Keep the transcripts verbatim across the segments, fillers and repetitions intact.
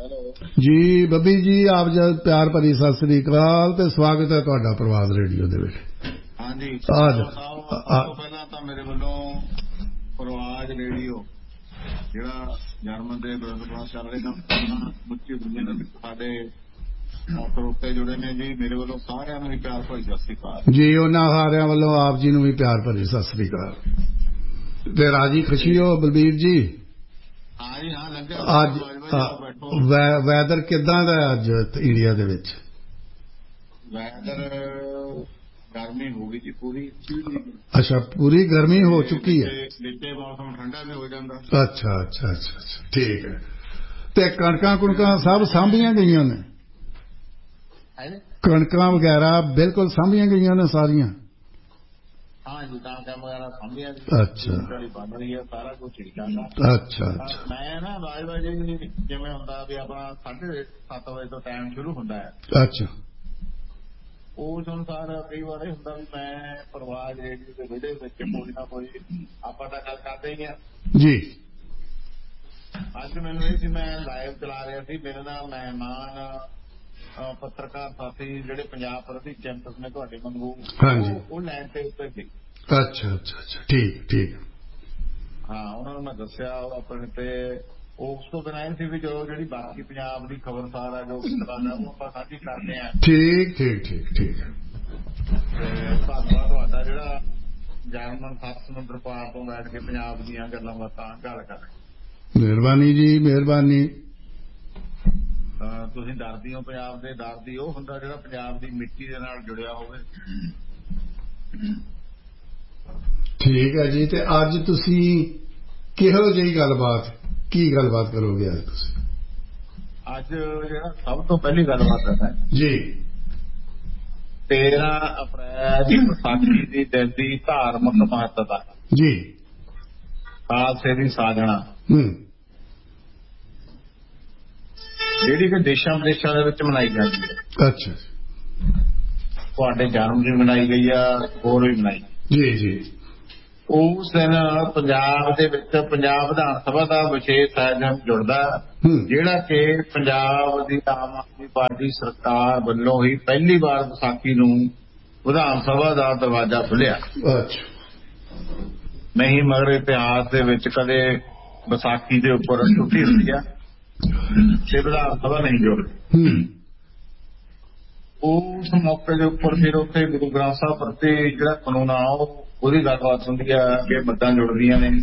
जी बब्बी जी आप जब प्यार भरी सत श्री अकाल ते स्वागत है तुहाडा प्रवास रेडियो दे विच। हाँ जी साहब तो पहला तो मेरे वालों प्रवास रेडियो जिहड़ा जर्मन दे विरोध चल रहा मुच्ची दुनिया दे साडे ਸਰੋਤੇ जुड़े ने जी मेरे वालों सारिਆਂ ਨੂੰ प्यार भरी सत श्री अकाल जी। उन्हां सारिਆਂ ਵੱਲੋਂ ਆਪ ਜੀ ਨੂੰ ਵੀ प्यार भरी सत श्री अकाल ते राजी खुशी हो बलबीर जी। हाँ जी हाँ लगे अज वैदर किदां दा अज इंडिया दे विच? वैदर गर्मी हो गई जी पूरी। अच्छा पूरी गर्मी हो चुकी है। नीचे मौसम ठंडा भी हो जाता। अच्छा अच्छा अच्छा अच्छा ठीक है। ते कणकां कुणकां सब सांभियां गईयां ने? कणकां वगैरह बिल्कुल सांभियां गईयां ने सारियां? हाँ जी कणकां वगैरह सांभियां। अच्छा बन रही है सारा कुछ ठीक ठाक। अच्छा अच्छा मैं ना बाज बाजी जिवें हुंदा भी अपना साढ़े सत्त बजे तो टाइम शुरू हुंदा है। अच्छा उस अनुसार कई बार हुंदा भी मैं प्रवास रेडियो के विड़े विच कोई ना कोई आपां तां गल करदे ही हां जी। अज मैनूं ये सी मैं लाइव चला रहा सी मेरे नाल मेहमान पत्रकार साथी जिहड़े पंजाब प्रति चैंपियन ने तुहाडे वांगू वो लैन ते उत्ते सी। अच्छा अच्छा अच्छा ठीक ठीक। हाँ उन्होंने मैं दस्सिया अपने ते उस तो बिना ये भी जो जी बाकी पंजाब की खबरसार है जो गल्लां वो आपां साझी करते हैं। ठीक ठीक ठीक ठीक। धन्नवाद तुहाडा जिहड़ा जर्मन सत्त समुंदर पार तो बैठ के पंजाब दीयां गल्लां बातां गल कर। मेहरबानी जी मेहरबानी। तुसीं डरदी हो पंजाब दे डरदी वो हुंदा जिहड़ा पंजाब दी मिट्टी दे नाल जुड़िया होवे। ठीक है जी। ते अज तुसीं किहो जी गलबात की गलबात करोगे अज तुसीं? अज जिहड़ा सब तो पहली गलबात है जी तेरह अप्रैल विसाखी दी दिन दी धार्मिक महत्ता जी खालसे दी साजणा जिहड़ी कि देशां विदेशां दे विच मनाई जाती है। अच्छा तुहाडे जन्म दिन मनाई गई है होर भी मनाई जी जी। उस दिन पंजाब दे विच पंजाब विधान सभा का विशेष आयोजन जुड़दा जिहड़ा कि पंजाब दी आम आदमी पार्टी सरकार वल्लों ही पहली बार विसाखी नूं विधान सभा का दरवाजा खुलिया। नहीं मगर इतिहास दे विच कदे विसाखी दे उपर छुट्टी हुई है ते विधान सभा नहीं जुड़दी। उस मौके के उपर फिर उत्थे गुरु ग्रंथ साहब प्रति जिहड़ा कानून आ ਉਹਦੀ ਗੱਲਬਾਤ ਹੁੰਦੀ ਆ ਕਿ ਮੱਦਾਂ ਜੁੜਦੀਆਂ ਨੇ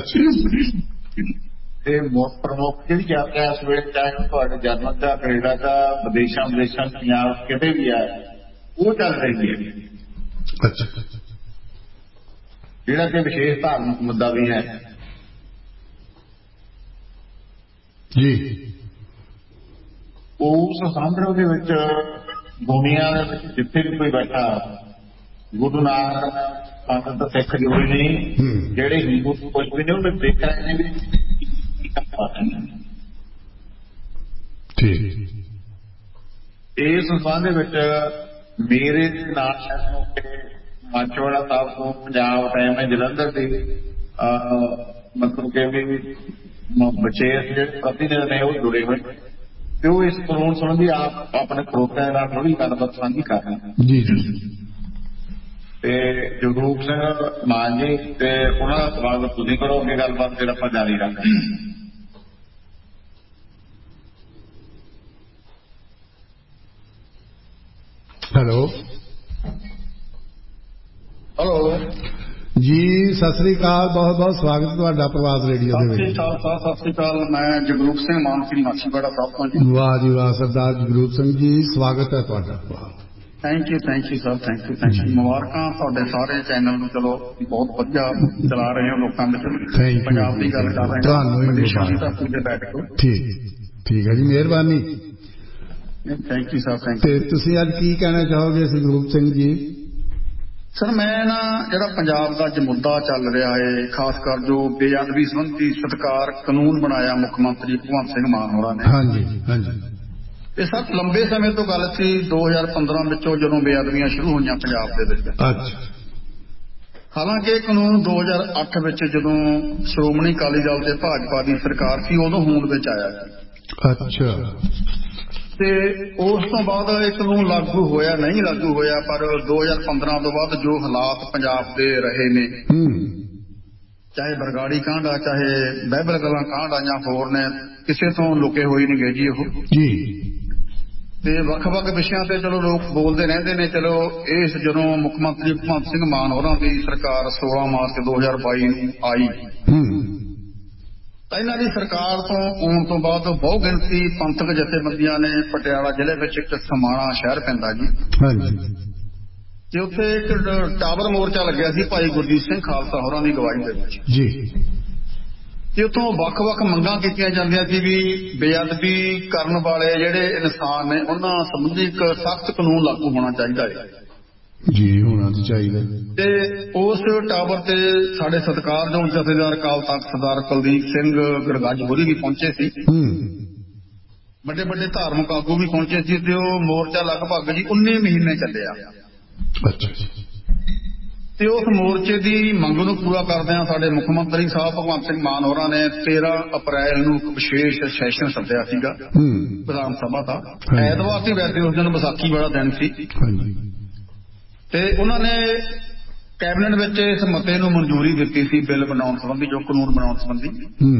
ਤੇ ਮੁੱਖ ਪ੍ਰਮੁੱਖ ਜਿਹੜੀ ਯਾਤਰਾ ਇਸ ਵੇਲੇ ਚਾਹੇ ਤੁਹਾਡੇ ਜਰਮਨ ਦਾ ਕੈਨੇਡਾ ਦਾ ਵਿਦੇਸ਼ਾਂ ਵਿਦੇਸ਼ਾਂ ਪੰਜਾਬ ਕਿਤੇ ਵੀ ਆ ਉਹ ਚੱਲ ਰਹੀ ਹੈ ਜਿਹੜਾ ਕਿ ਵਿਸ਼ੇਸ਼ ਧਾਰਮਿਕ ਮੁੱਦਾ ਵੀ ਹੈ ਜੀ। ਉਸ ਸੰਦਰਭ ਦੇ ਵਿੱਚ ਦੁਨੀਆ ਦੇ ਵਿੱਚ ਜਿੱਥੇ ਵੀ ਕੋਈ ਬੈਠਾ ਗੁਰੂ ਨਾਨਕ पंडित सिख जोड़े ने जेडे हिंदू कुछ भी नहीं देख रहे हैं इस संबंध मेरे नाल इस मौके माचोवाड़ा साहब को पंजाब टाइम है जलंधर के मतलब कि भी विशेष जो प्रतिनिधि ने वो जुड़े हुए तो इस कानून संबंधी आप अपने खड़ोतिਆਂ ਨਾਲ थोड़ी गलबात साझी कर रहे हैं जी। ਤੇ ਜਗਰੂਪ ਸਿੰਘ ਮਾਨ ਜੀ ਤੇ ਉਹਨਾਂ ਦਾ ਸਵਾਗਤ ਤੁਸੀਂ ਕਰੋ ਅੱਗੇ ਗੱਲਬਾਤ ਫਿਰ ਆਪਾਂ ਜਾਰੀ ਰੱਖਾਂਗੇ। ਹੈਲੋ ਹੈਲੋ ਜੀ ਸਤਿ ਸ੍ਰੀ ਅਕਾਲ ਬਹੁਤ ਬਹੁਤ ਸਵਾਗਤ ਤੁਹਾਡਾ ਪ੍ਰਵਾਸ ਰੇਡੀਓ ਦੇ ਵਿੱਚ। ਸਤਿ ਸ੍ਰੀ ਅਕਾਲ ਮੈਂ ਜਗਰੂਪ ਸਿੰਘ ਮਾਨ ਸਿੰਘ ਮਾਛੀਵਾੜਾ ਸਾਹਿਬ ਤੋਂ ਜੀ। ਵਾਹ ਜੀ ਵਾਹ ਸਰਦਾਰ ਜਗਰੂਪ ਸਿੰਘ ਜੀ ਸਵਾਗਤ ਹੈ ਤੁਹਾਡਾ। Thank you thank you sir thank you thank you ਮੁਬਾਰਕਾਂ ਤੁਹਾਡੇ ਸਾਰੇ ਚੈਨਲ ਨੂੰ ਚਲੋ ਬਹੁਤ ਵਧੀਆ ਚਲਾ ਰਹੇ ਹੋ ਲੋਕਾਂ ਵਿੱਚ ਪੰਜਾਬ ਦੀ ਗੱਲ ਕਰ ਰਹੇ ਤੁਹਾਨੂੰ ਵਿਦੇਸ਼ਾਂ ਦੀ ਧਰਤੀ ਤੇ ਬੈਠ ਕੇ। ਠੀਕ ਠੀਕ ਹੈ ਜੀ ਮਿਹਰਬਾਨੀ। Thank you sir thank you. ਤੁਸੀਂ ਅੱਜ ਕੀ ਕਹਿਣਾ ਚਾਹੋਗੇ ਜਗਰੂਪ ਸਿੰਘ ਜੀ? ਸਰ ਮੈਂ ਨਾ ਜਿਹੜਾ ਪੰਜਾਬ ਦਾ ਅੱਜ ਮੁੱਦਾ ਚੱਲ ਰਿਹਾ ਹੈ ਖਾਸ ਕਰ ਜੋ ਬੇਅਦਬੀ ਸੰਬੰਧੀ ਸਤਿਕਾਰ ਕਾਨੂੰਨ ਬਣਾਇਆ ਮੁੱਖ ਮੰਤਰੀ ਭਗਵੰਤ ਸਿੰਘ ਮਾਨ ਹੋਰਾਂ ਨੇ। ਹਾਂਜੀ ਹਾਂਜੀ। ਇਹ ਸਰ ਲੰਬੇ ਸਮੇਂ ਤੋਂ ਗੱਲ ਸੀ ਦੋ ਹਜ਼ਾਰ ਪੰਦਰਾਂ ਵਿੱਚੋਂ ਜਦੋਂ ਬੇਅਦਬੀਆਂ ਸ਼ੁਰੂ ਹੋਈਆਂ ਪੰਜਾਬ ਦੇ ਵਿੱਚ। ਅੱਛਾ। ਹਾਲਾਂਕਿ ਇਹ ਕਾਨੂੰਨ ਦੋ ਹਜ਼ਾਰ ਅੱਠ ਵਿੱਚ ਜਦੋਂ ਸ਼੍ਰੋਮਣੀ ਅਕਾਲੀ ਦਲ ਤੇ ਭਾਜਪਾ ਦੀ ਸਰਕਾਰ ਸੀ ਉਦੋਂ ਹੋਂਦ ਵਿੱਚ ਆਇਆ ਸੀ। ਅੱਛਾ। ਤੇ ਉਸ ਤੋਂ ਬਾਅਦ ਇਹ ਕਾਨੂੰਨ ਲਾਗੂ ਹੋਇਆ ਨਹੀਂ ਲਾਗੂ ਹੋਇਆ, ਪਰ ਦੋ ਹਜ਼ਾਰ ਪੰਦਰਾਂ ਤੋਂ ਬਾਅਦ ਜੋ ਹਾਲਾਤ ਪੰਜਾਬ ਦੇ ਰਹੇ ਨੇ, ਚਾਹੇ ਬਰਗਾੜੀ ਕਾਂਡ ਆ, ਚਾਹੇ ਬਹਿਬਲ ਕਲਾਂ ਕਾਂਡ ਆ, ਜਾਂ ਹੋਰ ਨੇ, ਕਿਸੇ ਤੋਂ ਲੁਕੇ ਹੋਏ ਨਹੀਂ ਗਏ ਜੀ ਉਹ ਜੀ। ਤੇ ਵੱਖ-ਵੱਖ ਵਿਸ਼ਿਆਂ ਤੇ ਚਲੋ ਲੋਕ ਬੋਲਦੇ ਰਹਿੰਦੇ ਨੇ। ਚਲੋ ਇਸ ਜਦੋਂ ਮੁੱਖ ਮੰਤਰੀ ਭਗਵੰਤ ਸਿੰਘ ਮਾਨ ਹੋਰਾਂ ਦੀ ਸਰਕਾਰ ਸੋਲਾਂ ਮਾਰਚ ਦੋ ਹਜ਼ਾਰ ਬਾਈ ਨੂੰ ਆਈ, ਤਾਂ ਇਹਨਾਂ ਦੀ ਸਰਕਾਰ ਤੋਂ ਆਉਣ ਤੋਂ ਬਾਅਦ ਬਹੁ ਗਿਣਤੀ ਪੰਥਕ ਜਥੇਬੰਦੀਆਂ ਨੇ ਪਟਿਆਲਾ ਜ਼ਿਲ੍ਹੇ ਵਿੱਚ ਇੱਕ ਸਮਾਣਾ ਸ਼ਹਿਰ ਪੈਂਦਾ ਜੀ, ਤੇ ਉੱਥੇ ਇੱਕ ਟਾਵਰ ਮੋਰਚਾ ਲੱਗਿਆ ਸੀ ਭਾਈ ਗੁਰਦੀਪ ਸਿੰਘ ਖਾਲਸਾ ਹੋਰਾਂ ਦੀ ਅਗਵਾਈ ਦੇ ਵਿੱਚ ਜੀ। ਤੇ ਉੱਥੋਂ ਵੱਖ-ਵੱਖ ਮੰਗਾਂ ਕੀਤੀਆਂ ਜਾਂਦੀਆਂ ਸੀ ਵੀ ਬੇਅਦਬੀ ਕਰਨ ਵਾਲੇ ਜਿਹੜੇ ਇਨਸਾਨ ਨੇ ਉਹਨਾਂ ਸੰਬੰਧੀ ਇੱਕ ਸਖਤ ਕਾਨੂੰਨ ਲਾਗੂ ਹੋਣਾ ਚਾਹੀਦਾ ਹੈ ਜੀ, ਹੋਣਾ ਤਾਂ ਚਾਹੀਦਾ। ਤੇ ਉਸ ਟਾਵਰ ਤੇ ਸਾਡੇ ਸਤਿਕਾਰਯੋਗ ਜਥੇਦਾਰ ਅਕਾਲ ਤਖ਼ਤ ਸਰਦਾਰ ਕੁਲਦੀਪ ਸਿੰਘ ਗੜਗੱਜ ਹੋਰੀ ਵੀ ਪਹੁੰਚੇ ਸੀ, ਵੱਡੇ ਵੱਡੇ ਧਾਰਮਿਕ ਆਗੂ ਵੀ ਪਹੁੰਚੇ ਸੀ, ਤੇ ਉਹ ਮੋਰਚਾ ਲਗਭਗ ਜੀ ਉੱਨੀ ਮਹੀਨੇ ਚੱਲਿਆ। ਅੱਛਾ। ਤੇ ਉਸ ਮੋਰਚੇ ਦੀ ਮੰਗ ਨੂੰ ਪੂਰਾ ਕਰਦਿਆਂ ਸਾਡੇ ਮੁੱਖ ਮੰਤਰੀ ਸਾਹਿਬ ਭਗਵੰਤ ਸਿੰਘ ਮਾਨ ਹੋਰਾਂ ਨੇ ਤੇਰਾਂ ਅਪ੍ਰੈਲ ਨੂੰ ਇੱਕ ਵਿਸ਼ੇਸ਼ ਸੈਸ਼ਨ ਸੱਦਿਆ ਸੀਗਾ ਵਿਧਾਨ ਸਭਾ ਦਾ। ਐਤਵਾਰ ਸੀ ਵੈਸੇ, ਉਸ ਦਿਨ ਵਿਸਾਖੀ ਵਾਲਾ ਦਿਨ ਸੀ, ਤੇ ਉਹਨਾਂ ਨੇ ਕੈਬਨਿਟ ਵਿੱਚ ਇਸ ਮਤੇ ਨੂੰ ਮਨਜ਼ੂਰੀ ਦਿੱਤੀ ਸੀ ਬਿੱਲ ਬਣਾਉਣ ਸੰਬੰਧੀ, ਜੋ ਕਾਨੂੰਨ ਬਣਾਉਣ ਸੰਬੰਧੀ।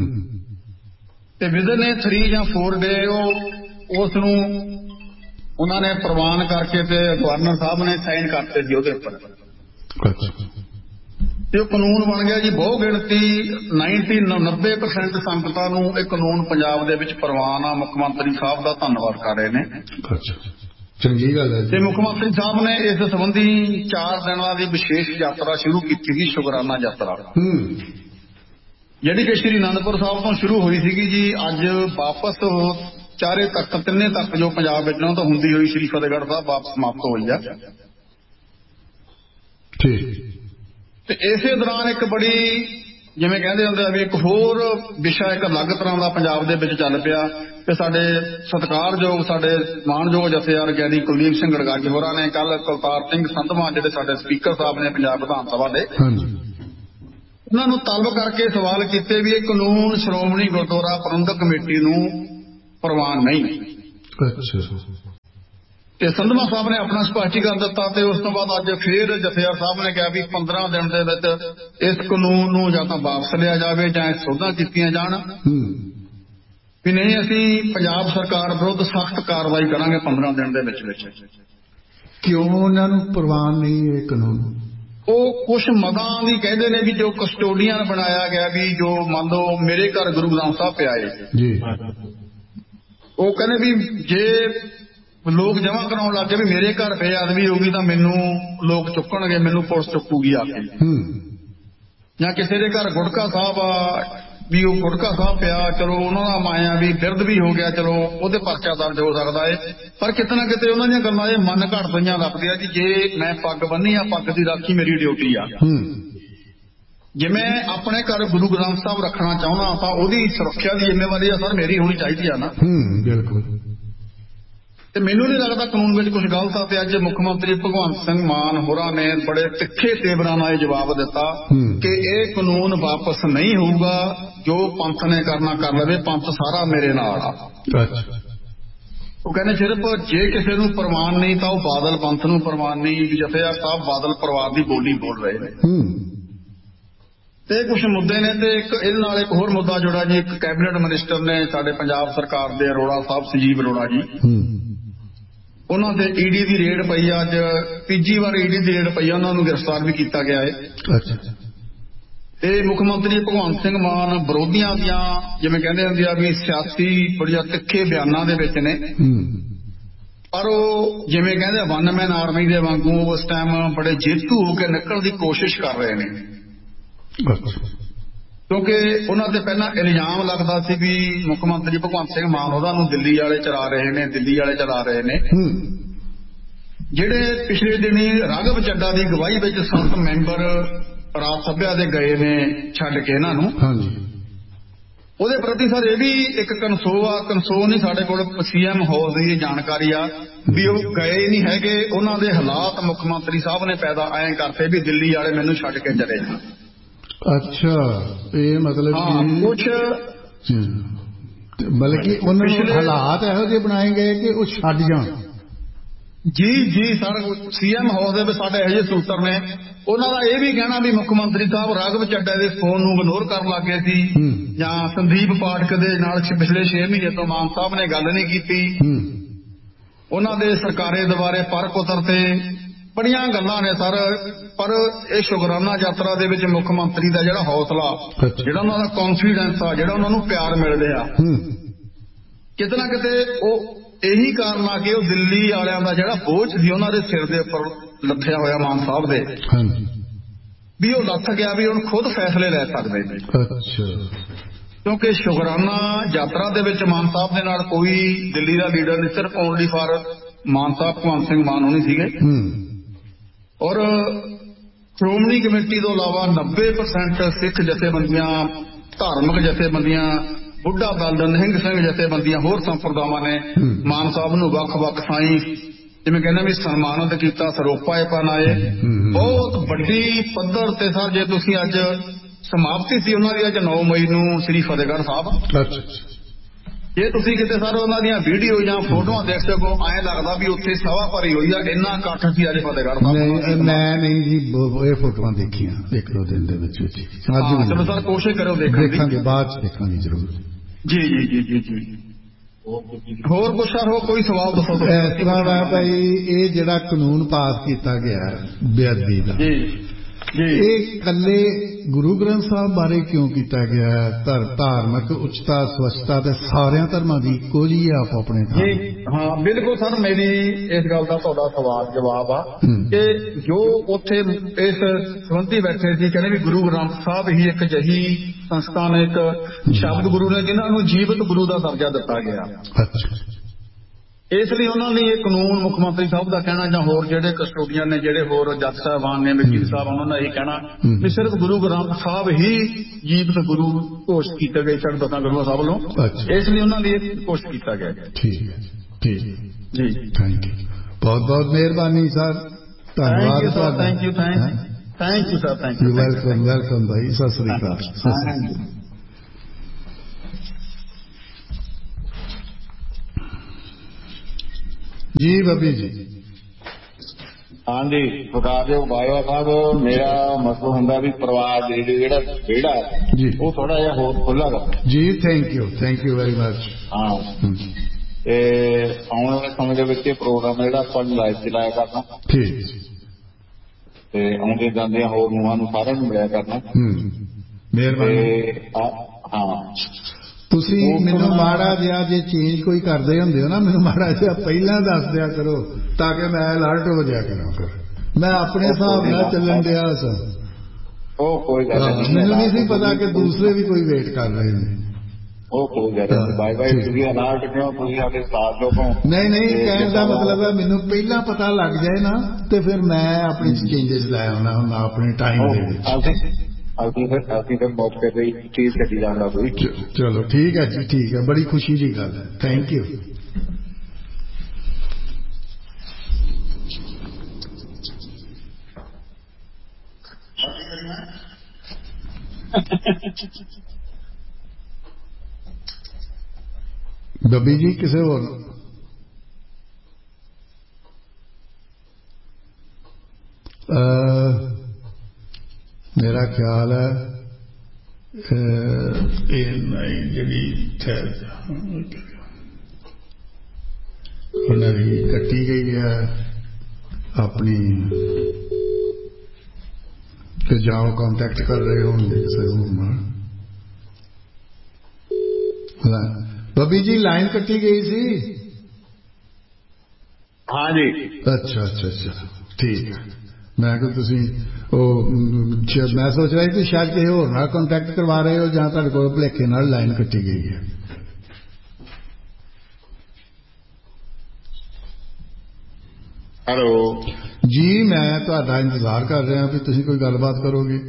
ਤੇ ਵਿਦਨ ਨੇ ਥਰੀ ਜਾਂ ਫੋਰ ਡੇ ਉਹ ਉਸ ਨੂੰ ਉਹਨਾਂ ਨੇ ਪ੍ਰਵਾਨ ਕਰਕੇ ਤੇ ਗਵਰਨਰ ਸਾਹਿਬ ਨੇ ਸਾਈਨ ਕਰਤੇ ਸੀ ਉਹਦੇ ਉੱਪਰ, ਤੇ ਉਹ ਕਾਨੂੰਨ ਬਣ ਗਿਆ ਜੀ। ਬਹੁ ਗਿਣਤੀ ਨਾਈਨਟੀ ਨੱਬੇ ਪਰਸੈਂਟ ਸੰਗਤਾਂ ਨੂੰ ਇਹ ਕਾਨੂੰਨ ਪੰਜਾਬ ਦੇ ਵਿੱਚ ਪ੍ਰਵਾਨ ਆ। ਮੁੱਖ ਮੰਤਰੀ ਸਾਹਿਬ ਦਾ ਧੰਨਵਾਦ ਕਰ ਰਹੇ ਨੇ, ਚੰਗੀ ਗੱਲ ਹੈ। ਤੇ ਮੁੱਖ ਮੰਤਰੀ ਸਾਹਿਬ ਨੇ ਇਸ ਸੰਬੰਧੀ ਚਾਰ ਦਿਨਾਂ ਦੀ ਵਿਸ਼ੇਸ਼ ਯਾਤਰਾ ਸ਼ੁਰੂ ਕੀਤੀ ਸੀ, ਸ਼ੁਕਰਾਨਾ ਯਾਤਰਾ, ਜਿਹੜੀ ਕਿ ਸ਼੍ਰੀ ਅਨੰਦਪੁਰ ਸਾਹਿਬ ਤੋਂ ਸ਼ੁਰੂ ਹੋਈ ਸੀਗੀ ਜੀ। ਅੱਜ ਵਾਪਸ ਚਾਰੇ ਤੱਕ ਤਿੰਨੇ ਤੱਕ ਜੋ ਪੰਜਾਬ ਵਿੱਚ ਨਾ ਤਾਂ ਹੁੰਦੀ ਹੋਈ ਸ਼੍ਰੀ ਫਤਿਹਗੜ੍ਹ ਸਾਹਿਬ ਵਾਪਸ ਸਮਾਪਤ ਹੋਈ ਆ। ਤੇ ਇਸੇ ਦੌਰਾਨ ਇੱਕ ਬੜੀ ਜਿਵੇਂ ਕਹਿੰਦੇ ਹੁੰਦੇ ਆ ਵੀ ਇੱਕ ਹੋਰ ਵਿਸ਼ਾ ਇੱਕ ਅਲੱਗ ਤਰ੍ਹਾਂ ਦਾ ਪੰਜਾਬ ਦੇ ਵਿੱਚ ਚੱਲ ਪਿਆ, ਤੇ ਸਾਡੇ ਸਤਿਕਾਰਯੋਗ ਸਾਡੇ ਮਾਣਯੋਗ ਜਥੇਦਾਰ ਗਿਆਨੀ ਕੁਲਦੀਪ ਸਿੰਘ ਗੜਗੱਜ ਹੋਰਾਂ ਨੇ ਕੱਲ ਕੁਲਤਾਰ ਸਿੰਘ ਸੰਧਵਾਂ ਜਿਹੜੇ ਸਾਡੇ ਸਪੀਕਰ ਸਾਹਿਬ ਨੇ ਪੰਜਾਬ ਵਿਧਾਨ ਸਭਾ ਦੇ, ਉਹਨਾਂ ਨੂੰ ਤਲਬ ਕਰਕੇ ਸਵਾਲ ਕੀਤੇ ਵੀ ਇਹ ਕਾਨੂੰਨ ਸ਼੍ਰੋਮਣੀ ਗੁਰਦੁਆਰਾ ਪ੍ਰਬੰਧਕ ਕਮੇਟੀ ਨੂੰ ਪ੍ਰਵਾਨ ਨਹੀਂ। ਤੇ ਸੰਧਵਾ ਸਾਹਿਬ ਨੇ ਆਪਣਾ ਸਪਸ਼ਟੀਕਰਨ ਦਿੱਤਾ, ਤੇ ਉਸ ਤੋਂ ਬਾਅਦ ਅੱਜ ਫੇਰ ਜਥੇਦਾਰ ਸਾਹਿਬ ਨੇ ਕਿਹਾ ਵੀ ਪੰਦਰਾਂ ਦਿਨ ਦੇ ਵਿੱਚ ਇਸ ਕਾਨੂੰਨ ਨੂੰ ਜਾਂ ਤਾਂ ਵਾਪਸ ਲਿਆ ਜਾਵੇ ਜਾਂ ਸੋਧਾਂ ਕੀਤੀਆਂ ਜਾਣ, ਵੀ ਨਹੀਂ ਅਸੀਂ ਪੰਜਾਬ ਸਰਕਾਰ ਵਿਰੁੱਧ ਸਖਤ ਕਾਰਵਾਈ ਕਰਾਂਗੇ ਪੰਦਰਾਂ ਦਿਨ ਦੇ ਵਿੱਚ ਵਿੱਚ। ਕਿਉਂ ਉਹਨਾਂ ਨੂੰ ਪ੍ਰਵਾਨ ਨਹੀਂ ਇਹ ਕਾਨੂੰਨ? ਉਹ ਕੁਛ ਮਦਾਂ ਵੀ ਕਹਿੰਦੇ ਨੇ ਵੀ ਜੋ ਕਸਟੋਡੀਅਨ ਬਣਾਇਆ ਗਿਆ, ਵੀ ਜੋ ਮੰਨ ਲਓ ਮੇਰੇ ਘਰ ਗੁਰੂ ਗ੍ਰੰਥ ਸਾਹਿਬ ਪਿਆ ਏ ਜੀ, ਉਹ ਕਹਿੰਦੇ ਵੀ ਜੇ ਲੋਕ ਜਮ੍ਹਾਂ ਕਰਾਉਣ ਲੱਗ ਗਏ ਵੀ ਮੇਰੇ ਘਰ ਬੇਅਦਬੀ ਹੋਊਗੀ ਤਾਂ ਮੈਨੂੰ ਲੋਕ ਚੁੱਕਣਗੇ, ਮੈਨੂੰ ਪੁਲਿਸ ਚੁੱਕੂਗੀ ਆ ਕੇ। ਜਾਂ ਕਿਸੇ ਦੇ ਘਰ ਗੁਟਕਾ ਸਾਹਿਬ ਆ ਵੀ ਉਹ ਗੁਟਕਾ ਸਾਹਿਬ ਪਿਆ, ਚਲੋ ਉਹਨਾਂ ਦਾ ਮਾਇਆ ਵੀ ਬਿਰਧ ਵੀ ਹੋ ਗਿਆ, ਚਲੋ ਉਹਦੇ ਪਰਚਾ ਦਰਜ ਹੋ ਸਕਦਾ ਏ। ਪਰ ਕਿਤੇ ਨਾ ਕਿਤੇ ਉਹਨਾਂ ਦੀਆਂ ਗੱਲਾਂ ਇਹ ਮਨ ਘੜ ਪਈਆਂ ਰੱਖਦੇ ਆ ਜੀ, ਜੇ ਮੈਂ ਪੱਗ ਬੰਨੀ ਆ, ਪੱਗ ਦੀ ਰਾਖੀ ਮੇਰੀ ਡਿਊਟੀ ਆ। ਜੇ ਮੈਂ ਆਪਣੇ ਘਰ ਗੁਰੂ ਗ੍ਰੰਥ ਸਾਹਿਬ ਰੱਖਣਾ ਚਾਹੁੰਦਾ ਤਾਂ ਉਹਦੀ ਸੁਰੱਖਿਆ ਦੀ ਜ਼ਿੰਮੇਵਾਰੀ ਆ ਸਰ ਮੇਰੀ ਹੋਣੀ ਚਾਹੀਦੀ ਆ ਨਾ। ਬਿਲਕੁਲ। ਤੇ ਮੈਨੂੰ ਨਹੀਂ ਲੱਗਦਾ ਕਾਨੂੰਨ ਵਿੱਚ ਕੁਝ ਗਲਤ ਆ। ਤੇ ਅੱਜ ਮੁੱਖ ਮੰਤਰੀ ਭਗਵੰਤ ਸਿੰਘ ਮਾਨ ਹੋਰਾਂ ਨੇ ਬੜੇ ਤਿੱਖੇ ਤੇਵਰਾਂ ਨਾਲ ਇਹ ਜਵਾਬ ਦਿੱਤਾ ਕਿ ਇਹ ਕਾਨੂੰਨ ਵਾਪਸ ਨਹੀਂ ਹੋਊਗਾ, ਜੋ ਪੰਥ ਨੇ ਕਰਨਾ ਕਰ ਲਵੇ, ਪੰਥ ਸਾਰਾ ਮੇਰੇ ਨਾਲ ਆ। ਉਹ ਕਹਿੰਦੇ ਸਿਰਫ ਜੇ ਕਿਸੇ ਨੂੰ ਪ੍ਰਵਾਨ ਨਹੀਂ ਤਾਂ ਉਹ ਬਾਦਲ ਪੰਥ ਨੂੰ ਪ੍ਰਵਾਨ ਨਹੀਂ। ਜਥੇਦਾਰ ਸਾਹਿਬ ਬਾਦਲ ਪਰਿਵਾਰ ਦੀ ਬੋਲੀ ਬੋਲ ਰਹੇ ਨੇ, ਤੇ ਕੁਝ ਮੁੱਦੇ ਨੇ। ਤੇ ਇੱਕ ਇਹਦੇ ਨਾਲ ਇੱਕ ਹੋਰ ਮੁੱਦਾ ਜੁੜਾ ਜੀ, ਇੱਕ ਕੈਬਨਿਟ ਮਿਨਿਸਟਰ ਨੇ ਸਾਡੇ ਪੰਜਾਬ ਸਰਕਾਰ ਦੇ ਅਰੋੜਾ ਸਾਹਿਬ, ਸੰਜੀਵ ਅਰੋੜਾ ਜੀ, ਉਹਨਾਂ ਦੇ ਈਡੀ ਦੀ ਰੇਡ ਪਈ ਆ, ਅੱਜ ਤੀਜੀ ਵਾਰ ਈਡੀ ਦੀ ਰੇਡ ਪਈ ਆ, ਉਹਨਾਂ ਨੂੰ ਗ੍ਰਿਫਤਾਰ ਵੀ ਕੀਤਾ ਗਿਆ ਹੈ। ਤੇ ਮੁੱਖ ਮੰਤਰੀ ਭਗਵੰਤ ਸਿੰਘ ਮਾਨ ਵਿਰੋਧੀਆਂ ਦੀਆਂ ਜਿਵੇਂ ਕਹਿੰਦੇ ਹੁੰਦੇ ਆ ਵੀ ਸਿਆਸੀ ਬੜੀਆਂ ਤਿੱਖੇ ਬਿਆਨਾਂ ਦੇ ਵਿੱਚ ਨੇ, ਪਰ ਉਹ ਜਿਵੇਂ ਕਹਿੰਦੇ ਵਨ ਮੈਨ ਆਰਮੀ ਦੇ ਵਾਂਗੂ ਉਸ ਟਾਈਮ ਬੜੇ ਜੇਤੂ ਹੋ ਕੇ ਨਿਕਲਣ ਦੀ ਕੋਸ਼ਿਸ਼ ਕਰ ਰਹੇ ਨੇ, ਕਿਉਂਕਿ ਉਹਨਾਂ ਤੇ ਪਹਿਲਾਂ ਇਲਜ਼ਾਮ ਲੱਗਦਾ ਸੀ ਵੀ ਮੁੱਖ ਮੰਤਰੀ ਭਗਵੰਤ ਸਿੰਘ ਮਾਨ ਉਹਨਾਂ ਨੂੰ ਦਿੱਲੀ ਵਾਲੇ ਚਲਾ ਰਹੇ ਨੇ, ਦਿੱਲੀ ਵਾਲੇ ਚਲਾ ਰਹੇ ਨੇ। ਜਿਹੜੇ ਪਿਛਲੇ ਦਿਨੀ ਰਾਘਵ ਚੱਡਾ ਦੀ ਅਗਵਾਈ ਵਿੱਚ ਸੰਤ ਮੈਂਬਰ ਰਾਜ ਸਭਾ ਦੇ ਗਏ ਨੇ ਛੱਡ ਕੇ ਇਹਨਾਂ ਨੂੰ, ਉਹਦੇ ਪ੍ਰਤੀ ਸਰ ਇਹ ਵੀ ਇੱਕ ਕਨਸੋ ਆ, ਕਨਸੋ ਨਹੀਂ ਸਾਡੇ ਕੋਲ ਸੀਐਮ ਹਾਊਸ ਦੀ ਜਾਣਕਾਰੀ ਆ ਵੀ ਉਹ ਗਏ ਨਹੀਂ ਹੈਗੇ, ਉਹਨਾਂ ਦੇ ਹਾਲਾਤ ਮੁੱਖ ਮੰਤਰੀ ਸਾਹਿਬ ਨੇ ਪੈਦਾ ਐਂ ਕਰਤੇ ਵੀ ਦਿੱਲੀ ਵਾਲੇ ਮੈਨੂੰ ਛੱਡ ਕੇ ਚਲੇ ਜਾਣ। ਅੱਛਾ, ਇਹ ਮਤਲਬ ਕੁਛ ਬਲਕਿ ਉਹਨਾਂ ਨੂੰ ਹਾਲਾਤ ਇਹੋ ਜਿਹੇ ਬਣਾਏ ਗਏ ਕਿ ਉਹ ਛੱਡ ਜਾਣ। ਜੀ ਜੀ ਸਰ, ਸੀਐਮ ਹਾਊਸ ਦੇ ਵਿੱਚ ਸਾਡੇ ਇਹੋ ਜਿਹੇ ਸੂਤਰ ਨੇ, ਉਹਨਾਂ ਦਾ ਇਹ ਵੀ ਕਹਿਣਾ ਵੀ ਮੁੱਖ ਮੰਤਰੀ ਸਾਹਿਬ ਰਾਘਵ ਚੱਡਾ ਦੇ ਫੋਨ ਨੂੰ ਇਗਨੋਰ ਕਰਨ ਲੱਗ ਗਏ ਸੀ, ਜਾਂ ਸੰਦੀਪ ਪਾਠਕ ਦੇ ਨਾਲ ਪਿਛਲੇ ਛੇ ਮਹੀਨੇ ਤੋਂ ਮਾਨ ਸਾਹਿਬ ਨੇ ਗੱਲ ਨਹੀਂ ਕੀਤੀ, ਉਹਨਾਂ ਦੇ ਸਰਕਾਰੇ ਦੁਆਰੇ ਪਰ ਪੁੱਤਰ ਤੇ ਬੜੀਆਂ ਗੱਲਾਂ ਨੇ ਸਰ। ਪਰ ਇਹ ਸ਼ੁਕਰਾਨਾ ਯਾਤਰਾ ਦੇ ਵਿੱਚ ਮੁੱਖ ਮੰਤਰੀ ਦਾ ਜਿਹੜਾ ਹੌਸਲਾ, ਜਿਹੜਾ ਉਹਨਾਂ ਦਾ ਕੌਨਫੀਡੈਂਸ ਆ, ਜਿਹੜਾ ਉਹਨਾਂ ਨੂੰ ਪਿਆਰ ਮਿਲ ਰਿਹਾ, ਕਿਤੇ ਨਾ ਕਿਤੇ ਉਹ ਇਹੀ ਕਾਰਨ ਆ ਕਿ ਉਹ ਦਿੱਲੀ ਵਾਲਿਆਂ ਦਾ ਜਿਹੜਾ ਬੋਝ ਸੀ ਉਹਨਾਂ ਦੇ ਸਿਰ ਦੇ ਉੱਪਰ ਲੱਥਿਆ ਹੋਇਆ ਮਾਨ ਸਾਹਿਬ ਦੇ, ਵੀ ਉਹ ਲੱਥ ਗਿਆ, ਵੀ ਹੁਣ ਖੁਦ ਫੈਸਲੇ ਲੈ ਸਕਦੇ ਨੇ। ਕਿਉਂਕਿ ਸ਼ੁਕਰਾਨਾ ਯਾਤਰਾ ਦੇ ਵਿੱਚ ਮਾਨ ਸਾਹਿਬ ਦੇ ਨਾਲ ਕੋਈ ਦਿੱਲੀ ਦਾ ਲੀਡਰ ਨਹੀਂ, ਸਿਰਫ ਓਨਲੀ ਫਾਰ ਮਾਨ ਸਾਹਿਬ ਭਗਵੰਤ ਸਿੰਘ ਮਾਨ ਹੋਣੀ ਸੀਗੇ। ਔਰ ਸ਼੍ਰੋਮਣੀ ਕਮੇਟੀ ਤੋਂ ਇਲਾਵਾ ਨੱਬੇ ਪਰਸੈਂਟ ਸਿੱਖ ਜਥੇਬੰਦੀਆਂ, ਧਾਰਮਿਕ ਜਥੇਬੰਦੀਆਂ, ਬੁੱਢਾ ਦਲ, ਨਿਹੰਗ ਸਿੰਘ ਜਥੇਬੰਦੀਆਂ, ਹੋਰ ਸੰਪਰਦਾਵਾਂ ਨੇ ਮਾਨ ਸਾਹਿਬ ਨੂੰ ਵੱਖ-ਵੱਖ ਥਾਈਂ ਜਿਵੇਂ ਕਹਿੰਦੇ ਵੀ ਸਨਮਾਨਿਤ ਕੀਤਾ, ਸਰੋਪਾ ਪਨਾਏ। ਬਹੁਤ ਵੱਡੀ ਪੱਧਰ ਤੇ ਸਰ, ਜੇ ਤੁਸੀਂ ਅੱਜ ਸਮਾਪਤੀ ਸੀ ਉਹਨਾਂ ਦੀ ਅੱਜ ਨੌ ਮਈ ਨੂੰ ਸ੍ਰੀ ਫਤਿਹਗੜ੍ਹ ਸਾਹਿਬ, ਜੇ ਤੁਸੀਂ ਕਿਤੇ ਸਰ ਉਹਨਾਂ ਦੀਆਂ ਵੀਡੀਓ ਜਾਂ ਫੋਟੋਆਂ ਦੇਖ ਸਕੋ, ਐਂ ਲੱਗਦਾ ਵੀ ਉੱਥੇ ਸਭਾ ਭਰੀ ਹੋਈ ਆ, ਇੰਨਾ ਇਕੱਠ ਸੀ ਅੱਜ ਫਤਿਹਗੜ੍ਹ ਸਾਹਿਬ। ਮੈਂ ਨਹੀਂ ਜੀ ਇਹ ਫੋਟੋਆਂ ਦੇਖੀਆਂ ਇੱਕ ਦੋ ਦਿਨ ਦੇ ਵਿੱਚ। ਚਲੋ ਸਰ ਕੋਸ਼ਿਸ਼ ਕਰੋ ਦੇਖਣ ਦੀ, ਬਾਅਦ ਚ ਦੇਖਾਂਗੇ ਜ਼ਰੂਰ। ਜੀ ਜੀ ਜੀ ਜੀ ਜੀ ਹੋਰ ਕੁਛ ਸਰ, ਹੋ ਕੋਈ ਸਵਾਲ ਦੱਸੋ। ਇਸ ਤਰ੍ਹਾਂ ਦਾ ਭਾਈ, ਇਹ ਜਿਹੜਾ ਕਾਨੂੰਨ ਪਾਸ ਕੀਤਾ ਗਿਆ ਬੇਅਦਬੀ ਦਾ, ਇਹ ਇਕੱਲੇ ਗੁਰੂ ਗ੍ਰੰਥ ਸਾਹਿਬ ਬਾਰੇ ਕਿਉਂ ਕੀਤਾ ਗਿਆ? ਧਰ ਧਾਰਮਿਕ ਉੱਚਤਾ, ਸਵੱਛਤਾ ਤੇ ਸਾਰਿਆਂ ਧਰਮਾਂ ਦੀ ਇੱਕੋ ਜਿਹੀ ਆ ਆਪੋ ਆਪਣੇ ਥਾਂ। ਹਾਂ ਬਿਲਕੁਲ ਸਰ, ਮੇਰੀ ਇਸ ਗੱਲ ਦਾ ਤੁਹਾਡਾ ਸਵਾਲ ਜਵਾਬ ਆ ਕਿ ਜੋ ਉੱਥੇ ਇਸ ਸੰਬੰਧੀ ਬੈਠੇ ਸੀ, ਕਹਿੰਦੇ ਵੀ ਗੁਰੂ ਗ੍ਰੰਥ ਸਾਹਿਬ ਹੀ ਇੱਕ ਅਜਿਹੀ ਸੰਸਥਾ ਨੇ, ਇੱਕ ਸ਼ਬਦ ਗੁਰੂ ਨੇ ਜਿਨ੍ਹਾਂ ਨੂੰ ਜੀਵਤ ਗੁਰੂ ਦਾ ਦਰਜਾ ਦਿੱਤਾ ਗਿਆ। ਇਸ ਲਈ ਉਹਨਾਂ ਲਈ ਇਹ ਕਾਨੂੰਨ ਮੁੱਖ ਮੰਤਰੀ ਸਾਹਿਬ ਦਾ ਕਹਿਣਾ, ਜਾਂ ਹੋਰ ਜਿਹੜੇ ਕਸਟੋਡੀਅਨ ਨੇ, ਜਿਹੜੇ ਹੋਰ ਜੱਜ ਸਾਹਿਬਾਨ ਨੇ, ਵਕੀਲ ਸਾਹਿਬ, ਉਹਨਾਂ ਦਾ ਇਹ ਕਹਿਣਾ ਵੀ ਸਿਰਫ ਗੁਰੂ ਗ੍ਰੰਥ ਸਾਹਿਬ ਹੀ ਜੀਵਤ ਗੁਰੂ ਘੋਸ਼ਿਤ ਕੀਤਾ ਗਿਆ ਛੱਡ ਦਸਾਂ ਗੁਰੂਆਂ ਸਾਹਿਬ ਵੱਲੋਂ, ਇਸ ਲਈ ਉਹਨਾਂ ਲਈ ਇਹ ਘੋਸ਼ਿਤ ਕੀਤਾ ਗਿਆ। ਠੀਕ ਹੈ ਠੀਕ ਜੀ, ਥੈਂਕ ਯੂ, ਬਹੁਤ ਬਹੁਤ ਮਿਹਰਬਾਨੀ ਸਰ, ਧੰਨਵਾਦ sir. Thank you thank thank you sir, thank you, welcome welcome ਭਾਈ, ਸਤਿ ਸ੍ਰੀ ਅਕਾਲ। ਜੀ ਬੱਬੀ ਜੀ। ਹਾਂਜੀ ਸਰਕਾਰਯੋਗ ਬਾਜਵਾ ਸਾਹਿਬ, ਮੇਰਾ ਮਸਲਾ ਹੁੰਦਾ ਵੀ ਪਰਿਵਾਰ ਦੇ ਜਿਹੜਾ ਵਿਹੜਾ ਉਹ ਥੋੜਾ ਜਿਹਾ ਹੋਰ ਖੁੱਲ੍ਹਾ ਕਰਨਾ ਜੀ। Thank you thank you very much. ਹਾਂ, ਤੇ ਆਉਣ ਵਾਲੇ ਸਮੇਂ ਦੇ ਵਿੱਚ ਇਹ ਪ੍ਰੋਗਰਾਮ ਜਿਹੜਾ ਆਪਾਂ ਲਾਈਵ ਚਲਾਇਆ ਕਰਨਾ, ਠੀਕ, ਤੇ ਆਉਂਦੇ ਜਾਂਦਿਆਂ ਹੋਰ ਨੂੰਹਾਂ ਨੂੰ ਸਾਰਿਆਂ ਨੂੰ ਮਿਲਿਆ ਕਰਨਾ। ਮਿਹਰਬਾਨੀ। ਹਾਂ, ਤੁਸੀਂ ਮੈਨੂੰ ਮਾੜਾ ਜਿਹਾ ਜੇ ਚੇਂਜ ਕੋਈ ਕਰਦੇ ਹੁੰਦੇ ਹੋ ਨਾ, ਮੈਨੂੰ ਮਾੜਾ ਜਿਹਾ ਪਹਿਲਾਂ ਦੱਸ ਦਿਆ ਕਰੋ ਤਾਂ ਕਿ ਮੈਂ ਅਲਰਟ ਹੋ ਜਾਇਆ ਕਰਾਂ। ਫਿਰ ਮੈਂ ਆਪਣੇ ਹਿਸਾਬ ਨਾਲ ਚੱਲਣ ਡਿਆ ਸਾਂ। ਉਹ ਕੋਈ ਗੱਲ ਨਹੀਂ, ਮੈਨੂੰ ਨਹੀਂ ਸੀ ਪਤਾ ਕਿ ਦੂਸਰੇ ਵੀ ਕੋਈ ਵੇਟ ਕਰ ਰਹੇ ਨੇ। ਉਹ ਕੋਈ ਗੱਲ ਨਹੀਂ, ਬਾਈ ਬਾਈ ਤੁਸੀਂ ਅਲਰਟ ਕਿਉਂ, ਤੁਸੀਂ ਆਪਣੇ ਸਾਥ ਲੋਕੋਂ। ਨਹੀਂ ਨਹੀਂ, ਕਹਿਣ ਦਾ ਮਤਲਬ ਹੈ ਮੈਨੂੰ ਪਹਿਲਾਂ ਪਤਾ ਲੱਗ ਜਾਏ ਨਾ, ਤੇ ਫਿਰ ਮੈਂ ਆਪਣੀ ਚੇਂਜਸ ਲੈ ਆਉਣਾ ਹੁਣ ਆਪਣੇ ਟਾਈਮ ਦੇ ਵਿੱਚ। ਅਸੀਂ ਫਿਰ ਅਸੀਂ ਫਿਰ ਮੌਕੇ ਤੇ ਚੀਜ਼ ਕੱਢੀ ਜਾਂਦਾ ਕੋਈ। ਚਲੋ ਠੀਕ ਹੈ ਜੀ, ਠੀਕ ਹੈ, ਬੜੀ ਖੁਸ਼ੀ ਦੀ ਗੱਲ ਹੈ। Thank you. ਬੱਬੀ ਜੀ ਕਿਸੇ ਹੋਰ ਮੇਰਾ ਖਿਆਲ ਹੈ ਇਹ ਨਹੀਂ ਜਿਹੜੀ ਉਹਨਾਂ ਦੀ ਕੱਟੀ ਗਈ ਹੈ ਆਪਣੀ, ਤੇ ਜਾਓ ਕੰਟੈਕਟ ਕਰ ਰਹੇ ਹੋਣਗੇ ਕਿਸੇ ਹੋਰ। ਬੱਬੀ ਜੀ ਲਾਈਨ ਕੱਟੀ ਗਈ ਸੀ। ਹਾਂ ਜੀ। ਅੱਛਾ ਅੱਛਾ ਅੱਛਾ, ਠੀਕ ਹੈ। ਮੈਂ ਕਿਹਾ ਤੁਸੀਂ ਉਹ ਮੈਂ ਸੋਚ ਰਿਹਾ ਕਿ ਸ਼ਾਇਦ ਕਿਸੇ ਹੋਰ ਨਾਲ ਕੰਟੈਕਟ ਕਰਵਾ ਰਹੇ ਹੋ, ਜਾਂ ਤੁਹਾਡੇ ਕੋਲ ਭੁਲੇਖੇ ਨਾਲ ਲਾਈਨ ਕੱਟੀ ਗਈ ਹੈ। ਹੈਲੋ ਜੀ, ਮੈਂ ਤੁਹਾਡਾ ਇੰਤਜ਼ਾਰ ਕਰ ਰਿਹਾ ਵੀ ਤੁਸੀਂ ਕੋਈ ਗੱਲਬਾਤ ਕਰੋਗੇ।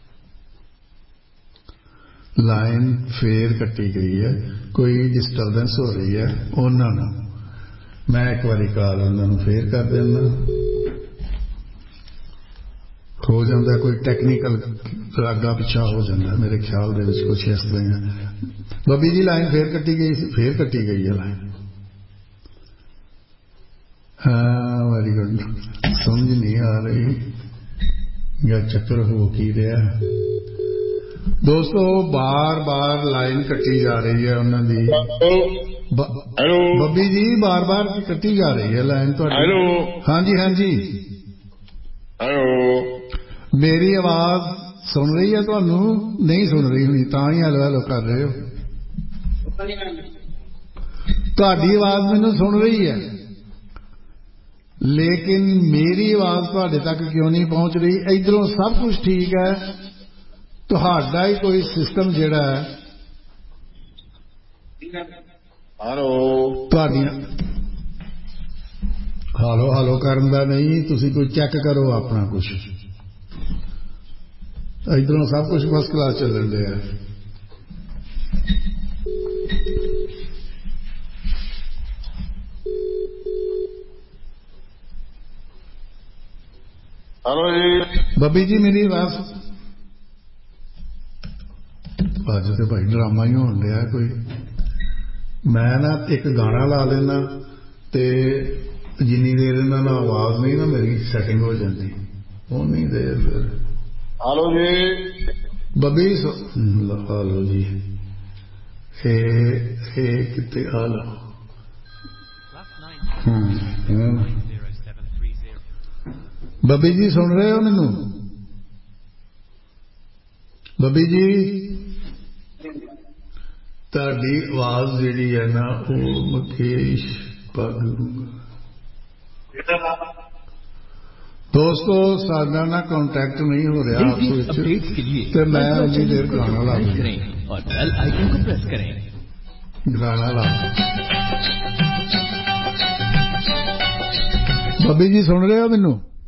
ਲਾਈਨ ਫੇਰ ਕੱਟੀ ਗਈ ਹੈ, ਕੋਈ ਡਿਸਟਰਬੈਂਸ ਹੋ ਰਹੀ ਹੈ ਉਹਨਾਂ ਨੂੰ। ਮੈਂ ਇੱਕ ਵਾਰੀ ਕਾਲ ਉਹਨਾਂ ਨੂੰ ਫੇਰ ਕਰ ਦਿੰਦਾ। ਹੋ ਜਾਂਦਾ, ਕੋਈ ਟੈਕਨੀਕਲ ਅੱਗਾ ਪਿੱਛਾ ਹੋ ਜਾਂਦਾ ਮੇਰੇ ਖਿਆਲ ਦੇ ਵਿੱਚ ਕੁਛ ਇਸ ਤਰ੍ਹਾਂ। ਬੱਬੀ ਜੀ ਲਾਈਨ ਫੇਰ ਕੱਟੀ ਗਈ ਸੀ, ਫੇਰ ਕੱਟੀ ਗਈ ਹੈ ਲਾਈਨ। ਹਾਂ ਵੈਰੀ ਗੁੱਡ, ਸਮਝ ਨਹੀਂ ਆ ਰਹੀ ਜਾਂ ਚੱਕਰ ਹੋ ਕੀ ਰਿਹਾ। ਦੋਸਤੋ ਬਾਰ ਬਾਰ ਲਾਈਨ ਕੱਟੀ ਜਾ ਰਹੀ ਹੈ ਉਹਨਾਂ ਦੀ। ਬੱਬੀ ਜੀ ਬਾਰ ਬਾਰ ਕੱਟੀ ਜਾ ਰਹੀ ਹੈ ਲਾਈਨ ਤੁਹਾਡੀ। ਹਾਂਜੀ ਹਾਂਜੀ, ਮੇਰੀ ਆਵਾਜ਼ ਸੁਣ ਰਹੀ ਹੈ ਤੁਹਾਨੂੰ? ਨਹੀਂ ਸੁਣ ਰਹੀ ਹੋਣੀ ਤਾਂ ਹੀ ਹੈਲੋ ਹੈਲੋ ਕਰ ਰਹੇ ਹੋ। ਤੁਹਾਡੀ ਆਵਾਜ਼ ਮੈਨੂੰ ਸੁਣ ਰਹੀ ਹੈ ਲੇਕਿਨ ਮੇਰੀ ਆਵਾਜ਼ ਤੁਹਾਡੇ ਤੱਕ ਕਿਉਂ ਨਹੀਂ ਪਹੁੰਚ ਰਹੀ? ਇੱਧਰੋਂ ਸਭ ਕੁਝ ਠੀਕ ਹੈ, ਤੁਹਾਡਾ ਹੀ ਕੋਈ ਸਿਸਟਮ ਜਿਹੜਾ ਹੈ ਤੁਹਾਡੀਆਂ ਹਾਲੋ ਹਾਲੋ ਕਰਨ ਦਾ ਨਹੀਂ, ਤੁਸੀਂ ਕੋਈ ਚੈੱਕ ਕਰੋ ਆਪਣਾ ਕੁਛ। ਇੱਧਰੋਂ ਸਭ ਕੁਝ ਫਸਟ ਕਲਾਸ ਚੱਲਣ ਡਿਆ। ਹੈਲੋ ਜੀ ਬੱਬੀ ਜੀ ਮੇਰੀ ਆਵਾਜ਼? ਅੱਜ ਤੇ ਭਾਈ ਡਰਾਮਾ ਹੀ ਹੋਣ ਡਿਆ ਕੋਈ। ਮੈਂ ਨਾ ਇੱਕ ਗਾਣਾ ਲਾ ਲੈਂਦਾ ਤੇ ਜਿੰਨੀ ਦੇਰ ਇਹਨਾਂ ਨਾਲ ਆਵਾਜ਼ ਨਹੀਂ ਨਾ ਮੇਰੀ ਸੈਟਿੰਗ ਹੋ ਜਾਂਦੀ ਉਨੀ ਦੇਰ ਫਿਰ। ਹੈਲੋ ਜੀ ਬੱਬੀ ਹਾਲੋ ਜੀ, ਇਹ ਇਹ ਕਿਤੇ ਹਾਲੋ। ਬੱਬੀ ਜੀ ਸੁਣ ਰਹੇ ਹੋ ਮੈਨੂੰ? ਬੱਬੀ ਜੀ ਤੁਹਾਡੀ ਆਵਾਜ਼ ਜਿਹੜੀ ਹੈ ਨਾ ਉਹ ਮੁਕੇਸ਼ ਪੱਗ। ਦੋਸਤੋ ਸਾਡਾ ਨਾ ਕੰਟੈਕਟ ਨਹੀਂ ਹੋ ਰਿਹਾ ਆਪਸ ਵਿੱਚ ਤੇ ਮੈਂ ਉਨੀ ਦੇਰ ਗਾਣਾ ਲਾ ਦਿੰਦਾ। ਗਾਣਾ ਲਾ। ਬੱਬੀ ਜੀ ਸੁਣ ਰਹੇ ਹੋ ਮੈਨੂੰ?